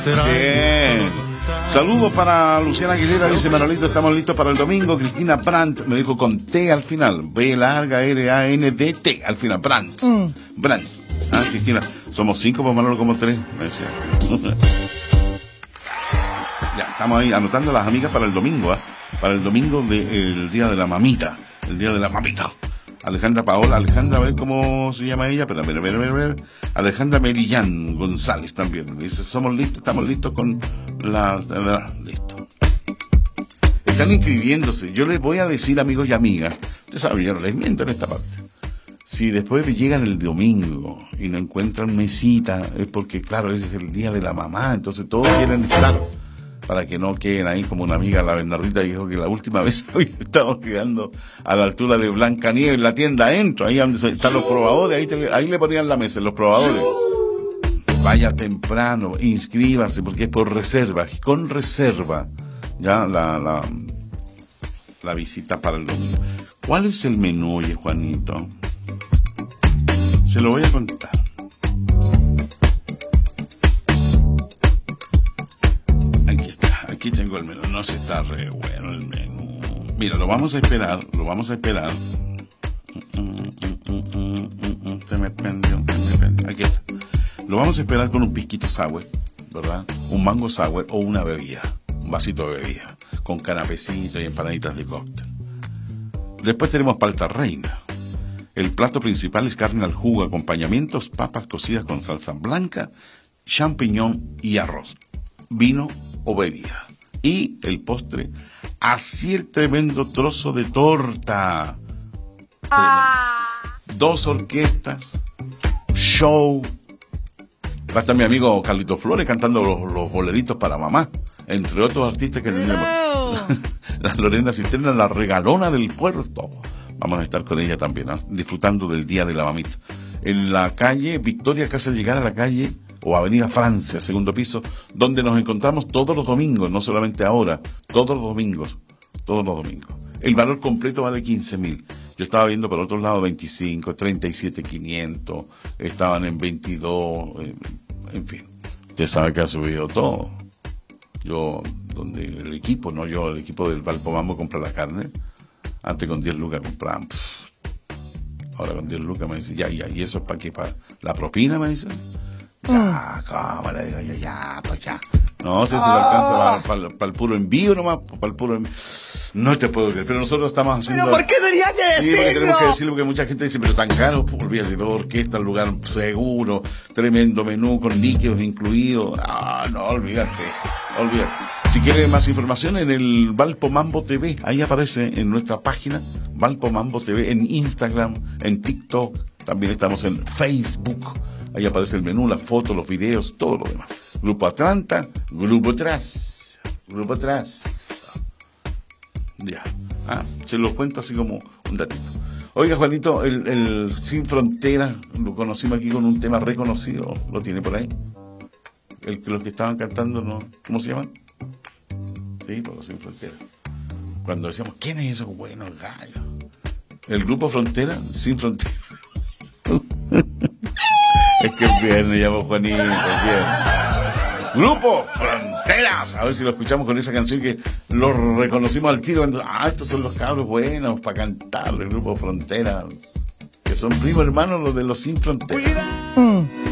Bien. Saludos para Luciana Aguilera, dice Manolito, estamos listos para el domingo. Cristina Brandt, me dijo con T al final, B larga R-A-N-D-T al final, Brandt. Brandt. Ah, Cristina, somos 5, pues Manolo como 3, me decía. Ya, estamos ahí anotando a las amigas para el domingo, para el domingo del día de la mamita, el día de la mamita. Alejandra Paola, Alejandra, a ver cómo se llama ella, pero Alejandra Merillán González también. Dice, somos listos, estamos listos con listo. Están inscribiéndose. Yo les voy a decir, amigos y amigas, ustedes saben, yo no les miento en esta parte. Si después llegan el domingo y no encuentran mesita, es porque, claro, ese es el día de la mamá, entonces todos quieren estar, para que no queden ahí como una amiga, la Bernardita, dijo que la última vez hoy estamos quedando a la altura de Blancanieves, en la tienda adentro, ahí donde están los probadores, ahí le ponían la mesa, los probadores. Vaya temprano, inscríbase, porque es por reserva, con reserva, ya la visita para el domingo. ¿Cuál es el menú, oye, Juanito? Se lo voy a contar. Aquí tengo el menú, no se está re bueno el menú. Mira, lo vamos a esperar. Se me prendió. Aquí está. Lo vamos a esperar con un piquito sour, ¿verdad? Un mango sour o una bebida, un vasito de bebida, con canapecito y empanaditas de cóctel. Después tenemos palta reina. El plato principal es carne al jugo, acompañamientos, papas cocidas con salsa blanca, champiñón y arroz, vino o bebida. Y el postre, así el tremendo trozo de torta. Dos orquestas, show. Va a estar mi amigo Carlito Flores cantando los boleritos para mamá, entre otros artistas que tendremos. La Lorena Cisterna, la regalona del puerto. Vamos a estar con ella también, disfrutando del Día de la Mamita. En la calle Victoria, casi al llegar a la calle o Avenida Francia, segundo piso, donde nos encontramos todos los domingos, no solamente ahora, todos los domingos. El valor completo vale 15.000. Yo estaba viendo por otro lado 25, 37.500, estaban en 22, en fin. Usted sabe que ha subido todo. Yo, donde el equipo del Valpomambo compra la carne, antes con 10 lucas compraban, ahora con 10 lucas me dice, ya, ¿y eso es para qué? ¿Para la propina? Me dice. Ya, ¿cómo le digo yo? Ya, pues ya. No sé si lo alcanza para el puro envío nomás, para el puro envío. No te puedo creer, pero nosotros estamos haciendo... ¿Pero por qué tenía que decirlo? Sí, porque tenemos que decirlo, porque mucha gente dice, pero tan caro, olvídate, dos orquestas, lugar seguro, tremendo menú con líquidos incluidos. No, olvídate. Si quieren más información, en el Valpomambo TV, ahí aparece en nuestra página, Valpomambo TV, en Instagram, en TikTok, también estamos en Facebook. Ahí aparece el menú, las fotos, los videos, todo lo demás. Grupo Atlanta, Grupo Tras. Ya. Se lo cuento así como un datito. Oiga, Juanito, el Sin Frontera, lo conocimos aquí con un tema reconocido. ¿Lo tiene por ahí? Los que estaban cantando, ¿no? ¿Cómo se llaman? Sí, por los Sin Frontera. Cuando decíamos, ¿quién es esos buenos gallos? El Grupo Frontera, Sin Frontera. Es que es viernes, llamo Juanito, es viernes. Grupo Fronteras, a ver si lo escuchamos con esa canción que lo reconocimos al tiro. Estos son los cabros buenos para cantar del Grupo Fronteras, que son primos hermanos los de los Sin Fronteras.